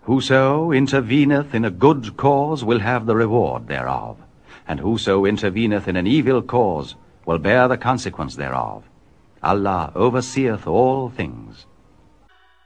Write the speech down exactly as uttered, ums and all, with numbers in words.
Whoso interveneth in a good cause will have the reward thereof, and whoso interveneth in an evil cause will bear the consequence thereof. Allah overseeth all things.